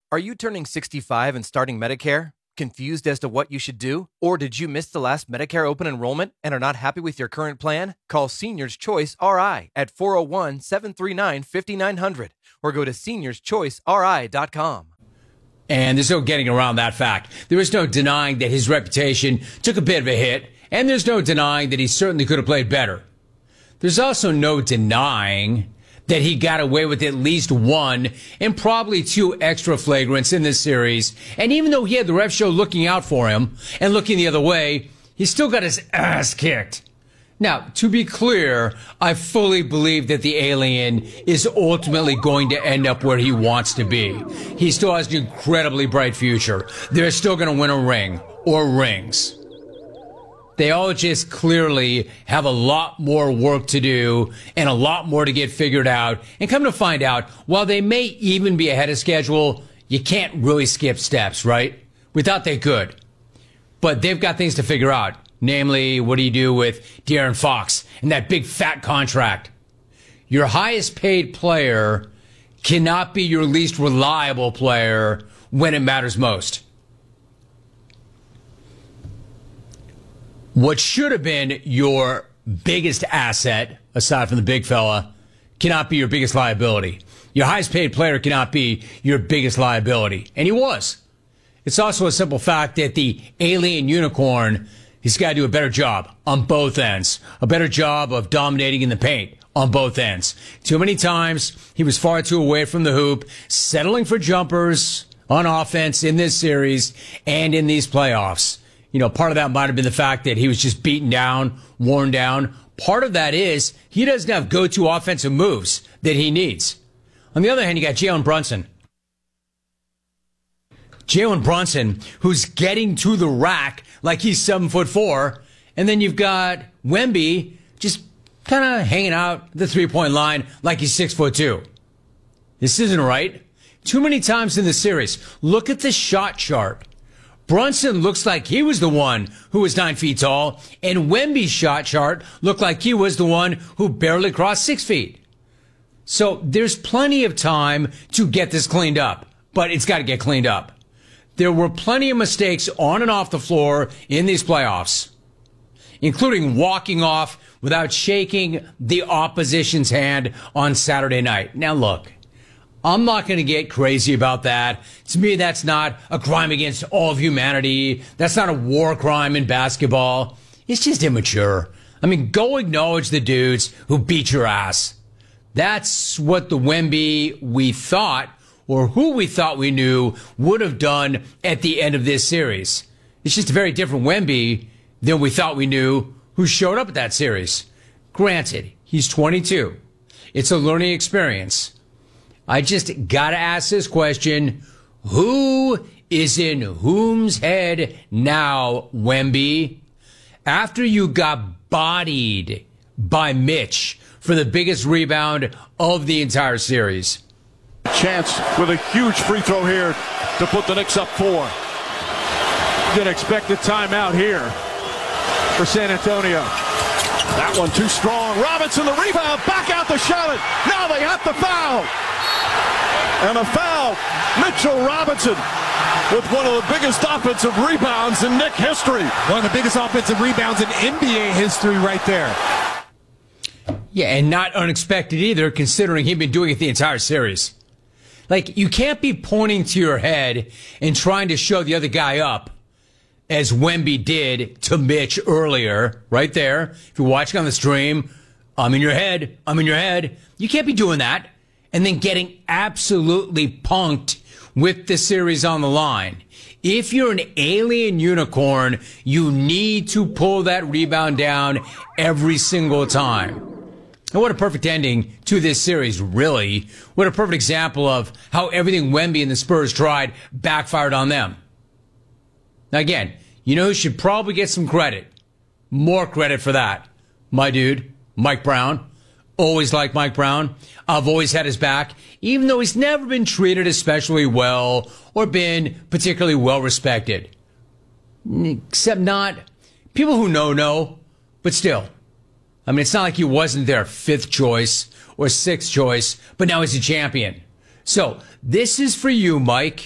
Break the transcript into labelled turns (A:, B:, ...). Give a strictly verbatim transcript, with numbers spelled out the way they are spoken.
A: Are you turning sixty-five and starting Medicare? Confused as to what you should do? Or did you miss the last Medicare open enrollment and are not happy with your current plan? Call Seniors Choice R I at four oh one, seven three nine, five nine zero zero or go to seniors choice r i dot com.
B: And there's no getting around that fact. There is no denying that his reputation took a bit of a hit, and there's no denying that he certainly could have played better. There's also no denying that he got away with at least one and probably two extra flagrants in this series. And even though he had the ref show looking out for him and looking the other way, he still got his ass kicked. Now, to be clear, I fully believe that the alien is ultimately going to end up where he wants to be. He still has an incredibly bright future. They're still going to win a ring or rings. They all just clearly have a lot more work to do and a lot more to get figured out. And come to find out, while they may even be ahead of schedule, you can't really skip steps, right? We thought they could. But they've got things to figure out. Namely, what do you do with De'Aaron Fox and that big fat contract? Your highest paid player cannot be your least reliable player when it matters most. What should have been your biggest asset, aside from the big fella, cannot be your biggest liability. Your highest paid player cannot be your biggest liability. And he was. It's also a simple fact that the alien unicorn, he's got to do a better job on both ends. A better job of dominating in the paint on both ends. Too many times, he was far too away from the hoop, settling for jumpers on offense in this series and in these playoffs. You know, part of that might have been the fact that he was just beaten down, worn down. Part of that is he doesn't have go-to offensive moves that he needs. On the other hand, you got Jalen Brunson. Jalen Brunson, who's getting to the rack like he's seven foot four. And then you've got Wemby just kind of hanging out the three-point line like he's six foot two. This isn't right. Too many times in the series. Look at the shot chart. Brunson looks like he was the one who was nine feet tall, and Wemby's shot chart looked like he was the one who barely crossed six feet. So there's plenty of time to get this cleaned up, but it's got to get cleaned up. There were plenty of mistakes on and off the floor in these playoffs, including walking off without shaking the opposition's hand on Saturday night. Now look, I'm not going to get crazy about that. To me, that's not a crime against all of humanity. That's not a war crime in basketball. It's just immature. I mean, go acknowledge the dudes who beat your ass. That's what the Wemby we thought, or who we thought we knew, would have done at the end of this series. It's just a very different Wemby than we thought we knew who showed up at that series. Granted, he's twenty-two. It's a learning experience. I just gotta ask this question. Who is in whom's head now, Wemby? After you got bodied by Mitch for the biggest rebound of the entire series.
C: Chance with a huge free throw here to put the Knicks up four. Didn't expect a timeout here for San Antonio. That one too strong. Robinson the rebound, back out to Charlotte. Now they have to foul. And a foul. Mitchell Robinson with one of the biggest offensive rebounds in Knick history.
D: One of the biggest offensive rebounds in N B A history right there.
B: Yeah, and not unexpected either, considering he'd been doing it the entire series. Like, you can't be pointing to your head and trying to show the other guy up, as Wemby did to Mitch earlier, right there. If you're watching on the stream, I'm in your head, I'm in your head. You can't be doing that and then getting absolutely punked with the series on the line. If you're an alien unicorn, you need to pull that rebound down every single time. And what a perfect ending to this series, really. What a perfect example of how everything Wemby and the Spurs tried backfired on them. Now again, you know who should probably get some credit? More credit for that. My dude, Mike Brown. Always liked Mike Brown. I've always had his back, even though he's never been treated especially well or been particularly well respected. Except not people who know know, but still. I mean, it's not like he wasn't their fifth choice or sixth choice, but now he's a champion. So this is for you, Mike.